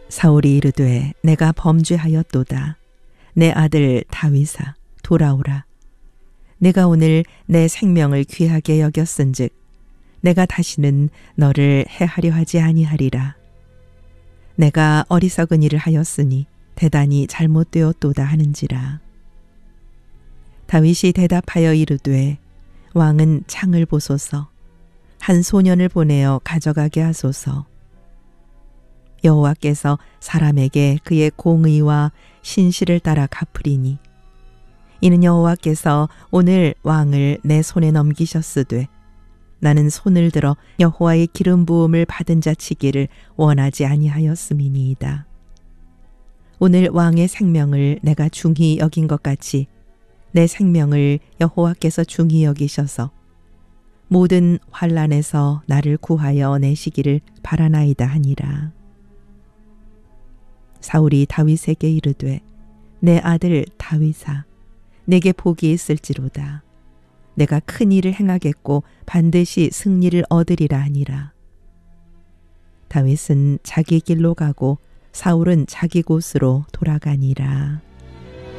사울이 이르되 내가 범죄하였도다. 내 아들 다윗아 돌아오라. 내가 오늘 내 생명을 귀하게 여겼은즉 내가 다시는 너를 해하려 하지 아니하리라. 내가 어리석은 일을 하였으니 대단히 잘못되었도다 하는지라. 다윗이 대답하여 이르되 왕은 창을 보소서. 한 소년을 보내어 가져가게 하소서. 여호와께서 사람에게 그의 공의와 신실을 따라 갚으리니 이는 여호와께서 오늘 왕을 내 손에 넘기셨으되 나는 손을 들어 여호와의 기름 부음을 받은 자 치기를 원하지 아니하였음이니이다. 오늘 왕의 생명을 내가 중히 여긴 것 같이 내 생명을 여호와께서 중히 여기셔서 모든 환난에서 나를 구하여 내시기를 바라나이다 하니라. 사울이 다윗에게 이르되 내 아들 다윗아 내게 복이 있을지로다. 내가 큰 일을 행하겠고 반드시 승리를 얻으리라 하니라. 다윗은 자기 길로 가고 사울은 자기 곳으로 돌아가니라.